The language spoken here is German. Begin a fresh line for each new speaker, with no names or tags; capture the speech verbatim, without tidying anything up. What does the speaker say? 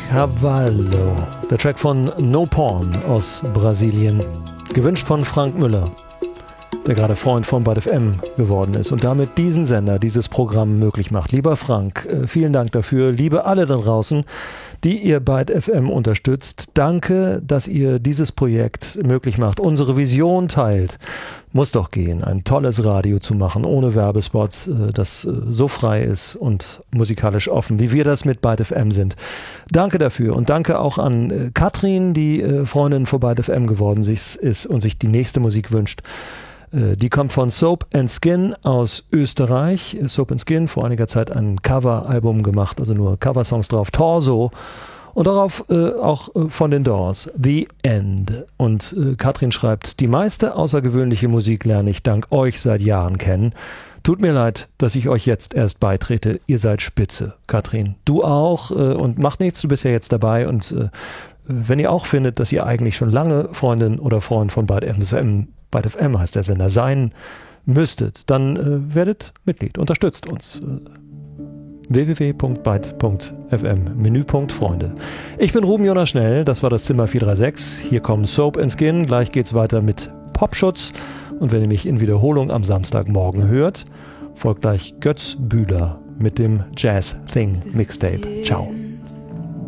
Cavallo. Der Track von No Porn aus Brasilien. Gewünscht von Frank Müller, der gerade Freund von Byte F M geworden ist und damit diesen Sender, dieses Programm möglich macht. Lieber Frank, vielen Dank dafür. Liebe alle da draußen, die ihr Byte F M unterstützt. Danke, dass ihr dieses Projekt möglich macht, unsere Vision teilt. Muss doch gehen, ein tolles Radio zu machen, ohne Werbespots, das so frei ist und musikalisch offen, wie wir das mit Byte F M sind. Danke dafür und danke auch an Katrin, die Freundin von Byte F M geworden ist und sich die nächste Musik wünscht. Die kommt von Soap and Skin aus Österreich. Soap and Skin, vor einiger Zeit ein Cover-Album gemacht, also nur Coversongs drauf. Torso. Und darauf äh, auch äh, von den Doors. The End. Und äh, Katrin schreibt, die meiste außergewöhnliche Musik lerne ich dank euch seit Jahren kennen. Tut mir leid, dass ich euch jetzt erst beitrete. Ihr seid spitze, Katrin. Du auch. Äh, und macht nichts, du bist ja jetzt dabei. Und äh, wenn ihr auch findet, dass ihr eigentlich schon lange Freundin oder Freund von Byte F M Byte F M heißt der Sender, sein müsstet, dann äh, werdet Mitglied, unterstützt uns. Äh, w w w punkt byte punkt f m, Menüpunkt Freunde. Ich bin Ruben Jonas Schnell, das war das Zimmer vier drei sechs. Hier kommen Soap and Skin, gleich geht's weiter mit Popschutz. Und wenn ihr mich in Wiederholung am Samstagmorgen hört, folgt gleich Götz Bühler mit dem Jazz Thing Mixtape. Ciao.